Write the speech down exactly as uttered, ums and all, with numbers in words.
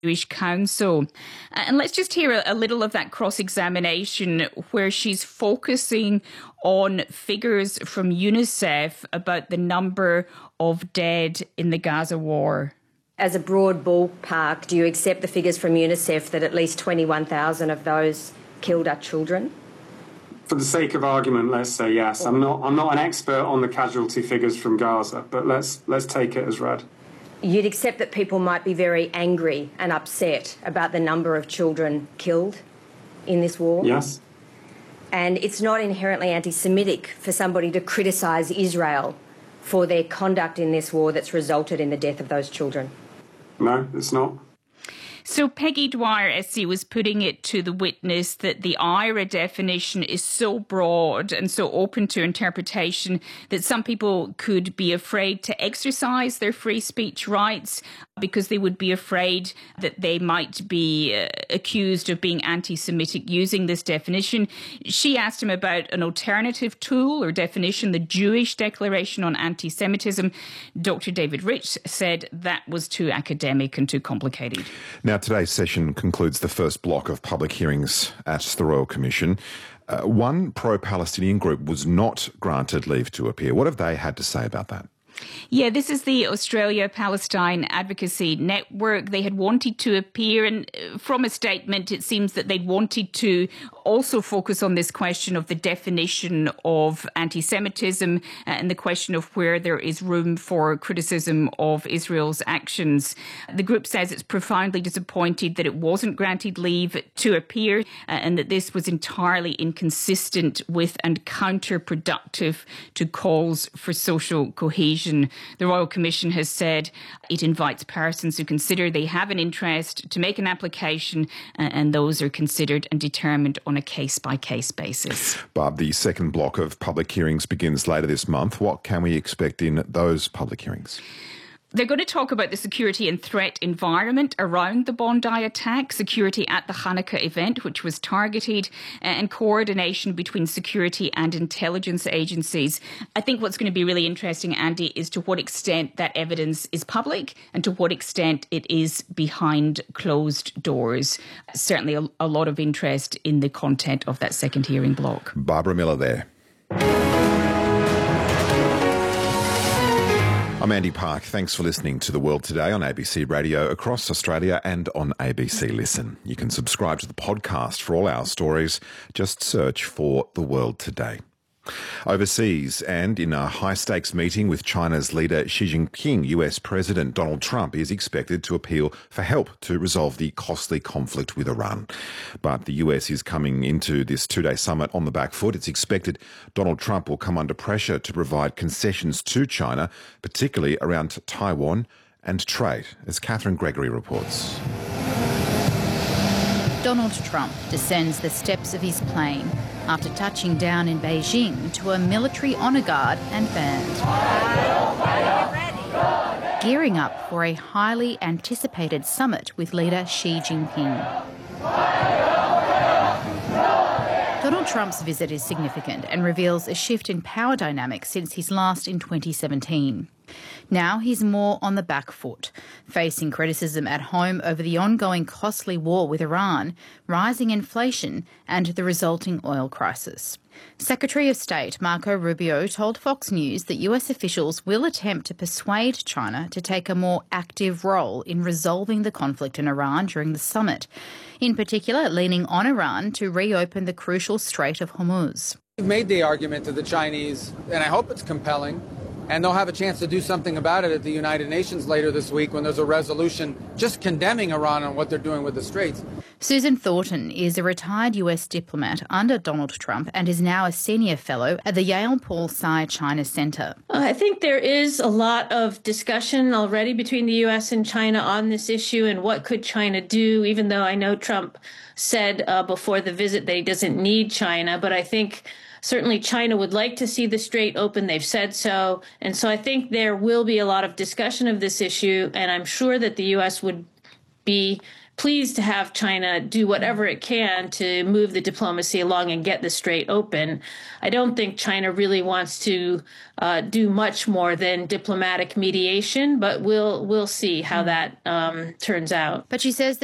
Jewish Council. And let's just hear a, a little of that cross-examination where she's focusing on figures from UNICEF about the number of dead in the Gaza war. As a broad ballpark, do you accept the figures from UNICEF that at least twenty-one thousand of those killed are children? For the sake of argument, let's say yes. I'm not I'm not an expert on the casualty figures from Gaza, but let's let's take it as read. You'd accept that people might be very angry and upset about the number of children killed in this war? Yes. And it's not inherently anti-Semitic for somebody to criticise Israel for their conduct in this war that's resulted in the death of those children? No, it's not. So Peggy Dwyer, S C, was putting it to the witness that the I R A definition is so broad and so open to interpretation that some people could be afraid to exercise their free speech rights because they would be afraid that they might be uh, accused of being anti-Semitic using this definition. She asked him about an alternative tool or definition, the Jewish Declaration on Anti-Semitism. Doctor David Rich said that was too academic and too complicated. Now, today's session concludes the first block of public hearings at the Royal Commission. Uh, one pro-Palestinian group was not granted leave to appear. What have they had to say about that? Yeah, this is the Australia-Palestine Advocacy Network. They had wanted to appear, and from a statement, it seems that they'd wanted to also focus on this question of the definition of anti-Semitism and the question of where there is room for criticism of Israel's actions. The group says it's profoundly disappointed that it wasn't granted leave to appear and that this was entirely inconsistent with and counterproductive to calls for social cohesion. The Royal Commission has said it invites persons who consider they have an interest to make an application, uh, and those are considered and determined on a case-by-case basis. Barb, the second block of public hearings begins later this month. What can we expect in those public hearings? They're going to talk about the security and threat environment around the Bondi attack, security at the Hanukkah event, which was targeted, and coordination between security and intelligence agencies. I think what's going to be really interesting, Andy, is to what extent that evidence is public and to what extent it is behind closed doors. Certainly a, a lot of interest in the content of that second hearing block. Barbara Miller there. I'm Andy Park. Thanks for listening to The World Today on A B C Radio across Australia and on A B C Listen. You can subscribe to the podcast for all our stories. Just search for The World Today. Overseas, and in a high-stakes meeting with China's leader Xi Jinping, U S President Donald Trump is expected to appeal for help to resolve the costly conflict with Iran. But the U S is coming into this two-day summit on the back foot. It's expected Donald Trump will come under pressure to provide concessions to China, particularly around Taiwan and trade, as Catherine Gregory reports. Donald Trump descends the steps of his plane after touching down in Beijing to a military honour guard and band. Gearing up for a highly anticipated summit with leader Xi Jinping. Donald Trump's visit is significant and reveals a shift in power dynamics since his last in twenty seventeen. Now he's more on the back foot, facing criticism at home over the ongoing costly war with Iran, rising inflation and the resulting oil crisis. Secretary of State Marco Rubio told Fox News that U S officials will attempt to persuade China to take a more active role in resolving the conflict in Iran during the summit, in particular leaning on Iran to reopen the crucial Strait of Hormuz. We've made the argument to the Chinese, and I hope it's compelling, and they'll have a chance to do something about it at the United Nations later this week when there's a resolution just condemning Iran on what they're doing with the Straits. Susan Thornton is a retired U S diplomat under Donald Trump and is now a senior fellow at the Yale Paul Tsai China Center. I think there is a lot of discussion already between the U S and China on this issue and what could China do, even though I know Trump said uh, before the visit that he doesn't need China. But I think certainly China would like to see the strait open. They've said so. And so I think there will be a lot of discussion of this issue. And I'm sure that the U S would be pleased to have China do whatever it can to move the diplomacy along and get the Strait open. I don't think China really wants to uh, do much more than diplomatic mediation, but we'll we'll see how that um, turns out. But she says